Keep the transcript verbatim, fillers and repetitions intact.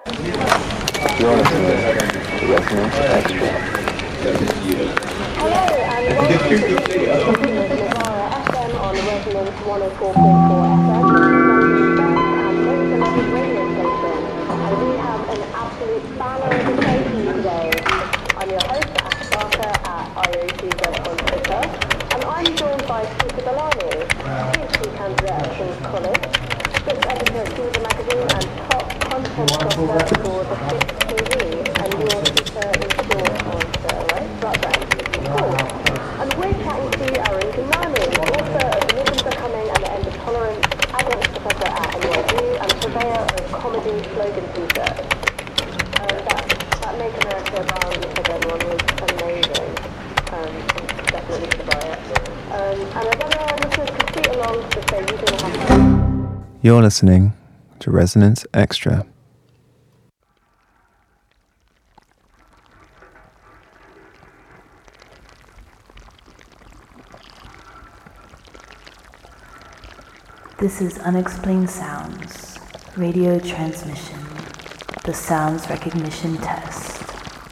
You're listening to Resonance Extra. Hello and welcome to this week's edition of Novara F M on Resonance one oh four point four F M, London's first and most beloved radio station. And we have an absolute banner of a show for you today. I'm your host, Ash Barker at I O C Z on Twitter, and I'm joined by Peter Bellani, PhD candidate at King's College, books editor at Georgia Magazine and top content doctor for The Fix T V, and your Peter in short on Twitter, right? Right then. Cool. And we're chatting to Arun Kanani, author of Living Becoming and the End of Tolerance, adjunct professor at N Y U, and purveyor of comedy slogan research. Um, that, that Make America Brown for everyone was amazing. Um, I'm definitely going to buy it. Um, and as other listeners can tweet along to say using the hashtag. You're listening to Resonance Extra. This is Unexplained Sounds, radio transmission, the sounds recognition test.